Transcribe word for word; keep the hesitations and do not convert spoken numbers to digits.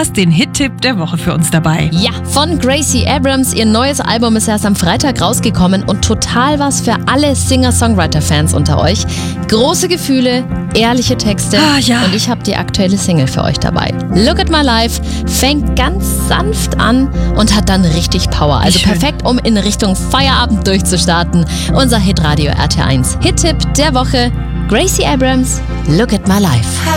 hast den Hit-Tipp der Woche für uns dabei. Ja, von Gracie Abrams. Ihr neues Album ist erst am Freitag rausgekommen und total was für alle Singer-Songwriter-Fans unter euch. Große Gefühle, ehrliche Texte Ah, ja. und ich habe die aktuelle Single für euch dabei. Look at My Life fängt ganz sanft an und hat dann richtig Power. Also schön. perfekt, um in Richtung Feierabend durchzustarten. Unser Hitradio R T eins Hit-Tipp der Woche. Gracie Abrams, Look at My Life.